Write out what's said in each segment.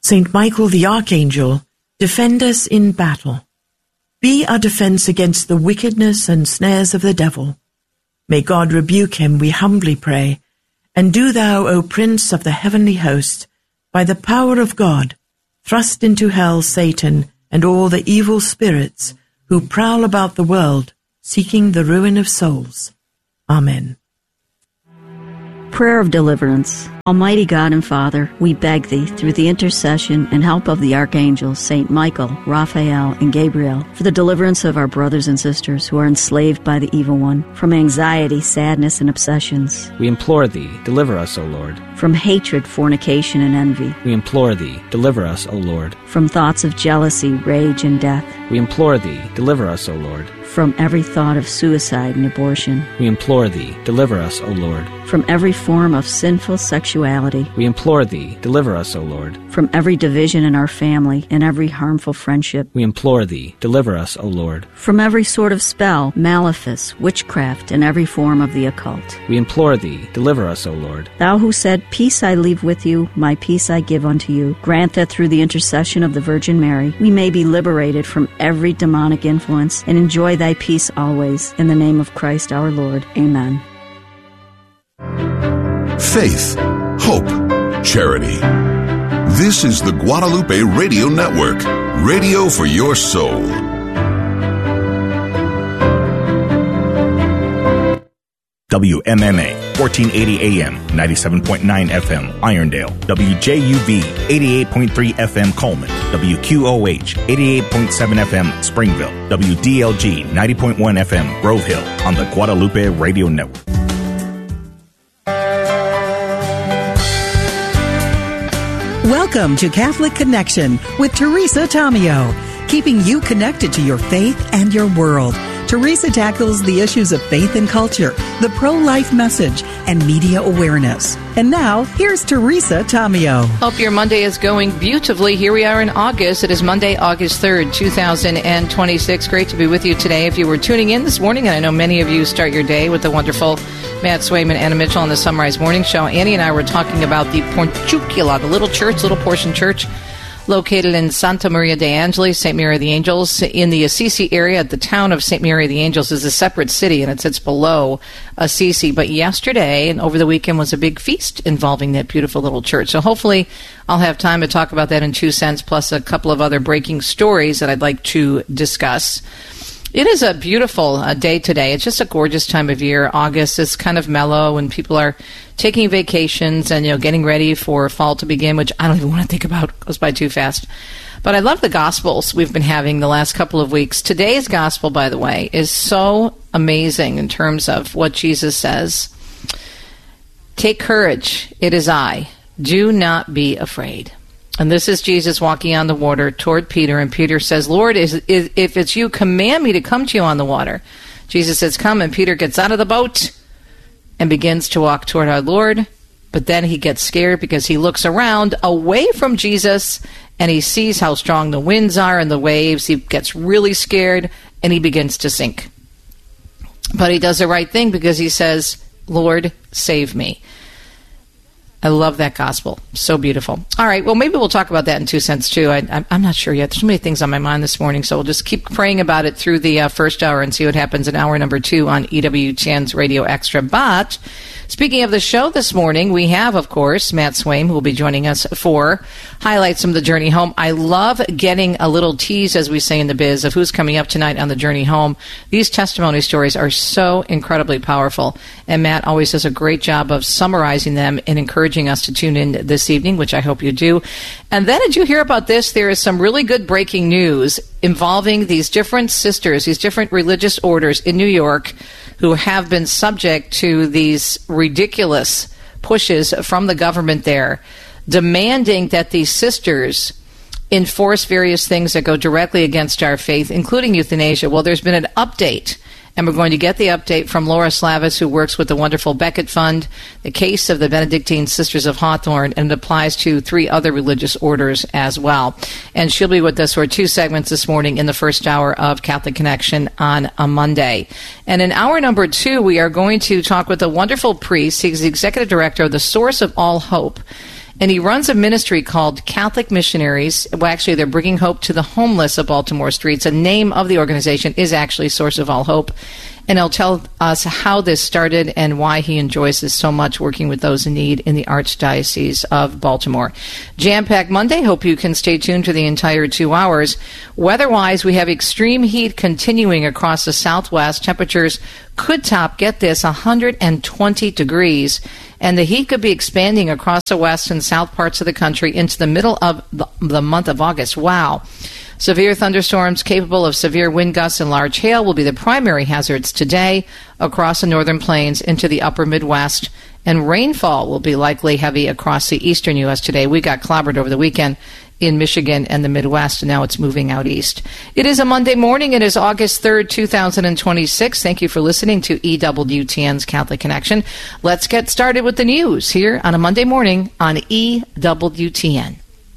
Saint Michael the Archangel, defend us in battle. Be our defense against the wickedness and snares of the devil. May God rebuke him, we humbly pray. And do thou, O Prince of the heavenly host, by the power of God, thrust into hell Satan and all the evil spirits who prowl about the world, seeking the ruin of souls. Amen. Prayer of Deliverance. Almighty God and Father, we beg Thee, through the intercession and help of the archangels, Saint Michael, Raphael, and Gabriel, for the deliverance of our brothers and sisters who are enslaved by the evil one, from anxiety, sadness, and obsessions. We implore Thee, deliver us, O Lord. From hatred, fornication, and envy. We implore Thee, deliver us, O Lord. From thoughts of jealousy, rage, and death. We implore Thee, deliver us, O Lord. From every thought of suicide and abortion. We implore Thee, deliver us, O Lord. From every form of sinful sexuality. We implore Thee, deliver us, O Lord. From every division in our family and every harmful friendship. We implore Thee, deliver us, O Lord. From every sort of spell, malefice, witchcraft, and every form of the occult. We implore Thee, deliver us, O Lord. Thou who said, Peace I leave with you, my peace I give unto you, grant that through the intercession of the Virgin Mary, we may be liberated from every demonic influence and enjoy Thy peace always. In the name of Christ our Lord. Amen. Faith, hope, charity. This is the Guadalupe Radio Network, radio for your soul. WMMA, 1480 AM, 97.9 FM, Irondale. WJUV, 88.3 FM, Coleman. WQOH, 88.7 FM, Springville. WDLG, 90.1 FM, Grove Hill, on the Guadalupe Radio Network. Welcome to Catholic Connection with Teresa Tomeo, keeping you connected to your faith and your world. Teresa tackles the issues of faith and culture, the pro-life message, and media awareness. And now, here's Teresa Tomeo. Hope your Monday is going beautifully. Here we are in August. It is Monday, August 3rd, 2026. Great to be with you today. If you were tuning in this morning, and I know many of you start your day with the wonderful Matt Swayman, Anna Mitchell on the Sunrise Morning Show. Annie and I were talking about the Portiuncula, the little church, little portion church, located in Santa Maria de Angeli, St. Mary of the Angels, in the Assisi area. The town of St. Mary of the Angels is a separate city, and it sits below Assisi. But yesterday and over the weekend was a big feast involving that beautiful little church. So hopefully I'll have time to talk about that in 2 cents, plus a couple of other breaking stories that I'd like to discuss. It is a beautiful day today. It's just a gorgeous time of year. August is kind of mellow and people are taking vacations and, getting ready for fall to begin, which I don't even want to think about. It goes by too fast. But I love the Gospels we've been having the last couple of weeks. Today's Gospel, by the way, is so amazing in terms of what Jesus says. Take courage. It is I. Do not be afraid. And this is Jesus walking on the water toward Peter, and Peter says, Lord, if it's you, command me to come to you on the water. Jesus says, come, and Peter gets out of the boat and begins to walk toward our Lord. But then he gets scared because he looks around away from Jesus, and he sees how strong the winds are and the waves. He gets really scared, and he begins to sink. But he does the right thing because he says, Lord, save me. I love that gospel. So beautiful. All right, well, maybe we'll talk about that in 2 cents, too. I'm not sure yet. There's so many things on my mind this morning, so we'll just keep praying about it through the first hour and see what happens in hour number 2 on EWTN's Radio Extra. But speaking of the show this morning, we have, of course, Matt Swaim, who will be joining us for highlights from the journey home. I love getting a little tease, as we say in the biz, of who's coming up tonight on the journey home. These testimony stories are so incredibly powerful, and Matt always does a great job of summarizing them and encouraging us to tune in this evening, which I hope you do. And then, did you hear about this? There is some really good breaking news involving these different sisters, these different religious orders in New York who have been subject to these ridiculous pushes from the government there, demanding that these sisters enforce various things that go directly against our faith, including euthanasia. Well, there's been an update, and we're going to get the update from Laura Slavis, who works with the wonderful Becket Fund, the case of the Benedictine Sisters of Hawthorne, and it applies to 3 other religious orders as well. And she'll be with us for 2 segments this morning in the first hour of Catholic Connection on a Monday. And in hour number 2, we are going to talk with a wonderful priest. He's the executive director of the Source of All Hope. And he runs a ministry called Catholic Missionaries. Well, actually, they're bringing hope to the homeless of Baltimore streets. The name of the organization is actually Source of All Hope. And he'll tell us how this started and why he enjoys this so much, working with those in need in the Archdiocese of Baltimore. Jam-packed Monday. Hope you can stay tuned for the entire 2 hours. Weather-wise, we have extreme heat continuing across the Southwest. Temperatures could top, get this, 120 degrees. And the heat could be expanding across the west and south parts of the country into the middle of the month of August. Wow. Severe thunderstorms capable of severe wind gusts and large hail will be the primary hazards today across the northern plains into the upper Midwest. And rainfall will be likely heavy across the eastern U.S. today. We got clobbered over the weekend in Michigan and the Midwest, and now it's moving out east. It is a Monday morning. It is August 3rd, 2026. Thank you for listening to EWTN's Catholic Connection. Let's get started with the news here on a Monday morning on EWTN.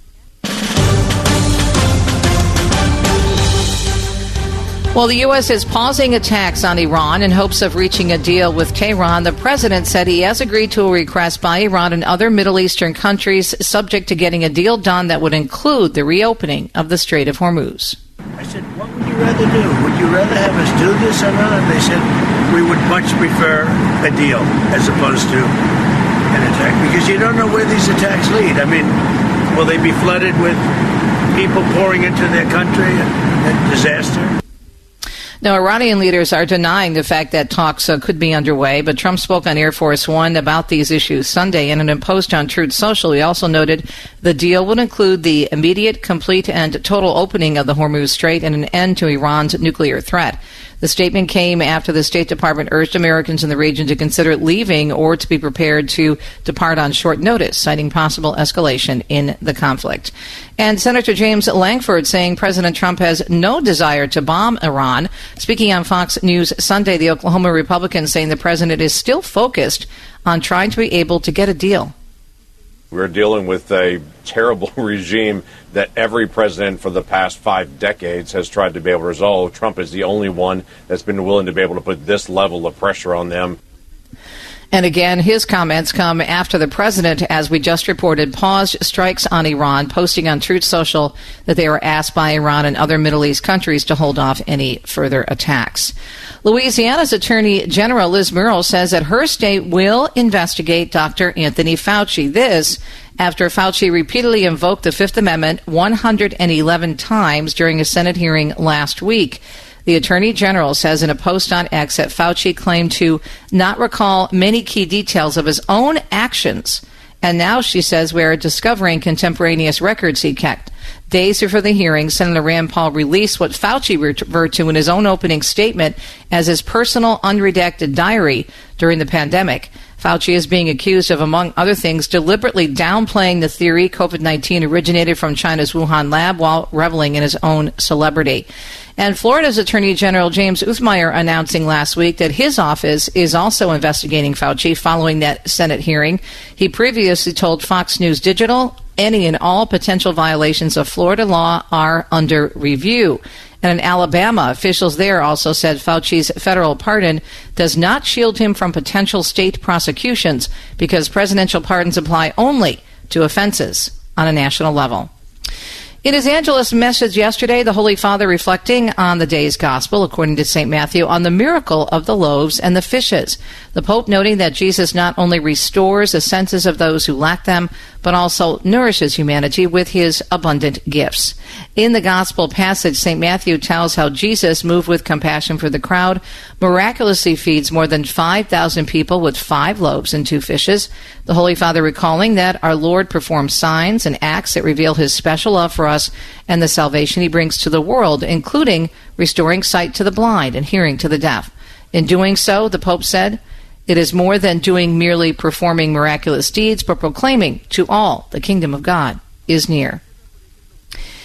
Well, the U.S. is pausing attacks on Iran in hopes of reaching a deal with Tehran. The president said he has agreed to a request by Iran and other Middle Eastern countries subject to getting a deal done that would include the reopening of the Strait of Hormuz. I said, what would you rather do? Would you rather have us do this or not? And they said, we would much prefer a deal as opposed to an attack, because you don't know where these attacks lead. I mean, will they be flooded with people pouring into their country and disaster? Now, Iranian leaders are denying the fact that talks could be underway, but Trump spoke on Air Force One about these issues Sunday. In a post on Truth Social, he also noted the deal would include the immediate, complete, and total opening of the Hormuz Strait and an end to Iran's nuclear threat. The statement came after the State Department urged Americans in the region to consider leaving or to be prepared to depart on short notice, citing possible escalation in the conflict. And Senator James Lankford saying President Trump has no desire to bomb Iran. Speaking on Fox News Sunday, the Oklahoma Republican saying the president is still focused on trying to be able to get a deal. We're dealing with a terrible regime that every president for the past 5 decades has tried to be able to resolve. Trump is the only one that's been willing to be able to put this level of pressure on them. And again, his comments come after the president, as we just reported, paused strikes on Iran, posting on Truth Social that they were asked by Iran and other Middle East countries to hold off any further attacks. Louisiana's Attorney General Liz Murrill says that her state will investigate Dr. Anthony Fauci. This after Fauci repeatedly invoked the Fifth Amendment 111 times during a Senate hearing last week. The Attorney General says in a post on X that Fauci claimed to not recall many key details of his own actions. And now, she says, we are discovering contemporaneous records he kept. Days before the hearing, Senator Rand Paul released what Fauci referred to in his own opening statement as his personal unredacted diary during the pandemic. Fauci is being accused of, among other things, deliberately downplaying the theory COVID-19 originated from China's Wuhan lab while reveling in his own celebrity. And Florida's Attorney General James Uthmeier announcing last week that his office is also investigating Fauci following that Senate hearing. He previously told Fox News Digital any and all potential violations of Florida law are under review. And in Alabama, officials there also said Fauci's federal pardon does not shield him from potential state prosecutions because presidential pardons apply only to offenses on a national level. In his Angelus message yesterday, the Holy Father reflecting on the day's gospel, according to St. Matthew, on the miracle of the loaves and the fishes. The Pope noting that Jesus not only restores the senses of those who lack them, but also nourishes humanity with his abundant gifts. In the gospel passage, St. Matthew tells how Jesus, moved with compassion for the crowd, miraculously feeds more than 5,000 people with 5 loaves and 2 fishes. The Holy Father recalling that our Lord performs signs and acts that reveal his special love for us and the salvation he brings to the world, including restoring sight to the blind and hearing to the deaf. In doing so, the Pope said, it is more than merely performing miraculous deeds, but proclaiming to all the kingdom of God is near.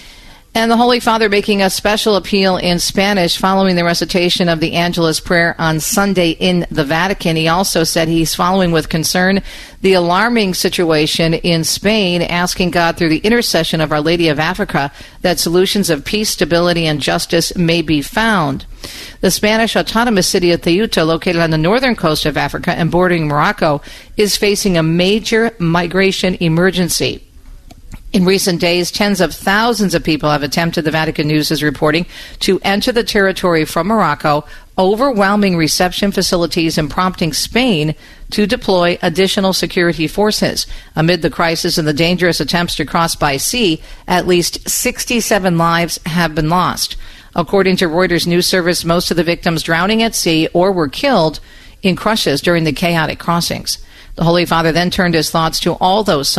And the Holy Father making a special appeal in Spanish following the recitation of the Angelus prayer on Sunday in the Vatican. He also said he's following with concern the alarming situation in Spain, asking God through the intercession of Our Lady of Africa that solutions of peace, stability, and justice may be found. The Spanish autonomous city of Ceuta, located on the northern coast of Africa and bordering Morocco, is facing a major migration emergency. In recent days, tens of thousands of people have attempted, the Vatican News is reporting, to enter the territory from Morocco, overwhelming reception facilities and prompting Spain to deploy additional security forces. Amid the crisis and the dangerous attempts to cross by sea, at least 67 lives have been lost. According to Reuters news service, most of the victims drowning at sea or were killed in crushes during the chaotic crossings. The Holy Father then turned his thoughts to all those